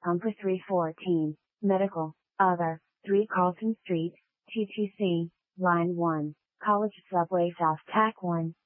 Pumper 314, Medical, Other, 3 Carlton Street, TTC, Line 1, College Subway South Tack 1.